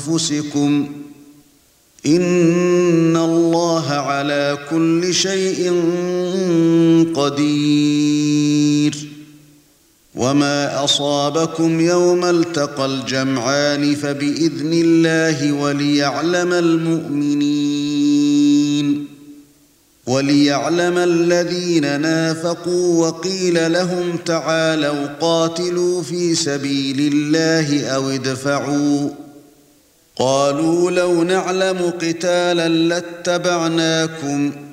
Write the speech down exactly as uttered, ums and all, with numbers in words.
أنفسكم إن الله على كل شيء قدير وما أصابكم يوم التقى الجمعان فبإذن الله وليعلم المؤمنين وليعلم الذين نافقوا وقيل لهم تعالوا قاتلوا في سبيل الله أو ادفعوا قالوا لو نعلم قتالا لاتبعناكم